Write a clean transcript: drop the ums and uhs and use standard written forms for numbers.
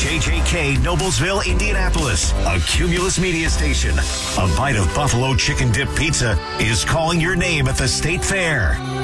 KJJK Noblesville, Indianapolis, a Cumulus media station. A bite of buffalo chicken dip pizza is calling your name at the State Fair.